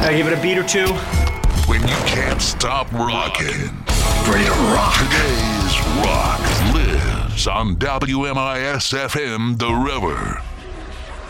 I give it a beat or two. When you can't stop rocking. Ready to rock. Today's rock lives on WMIS FM, The River.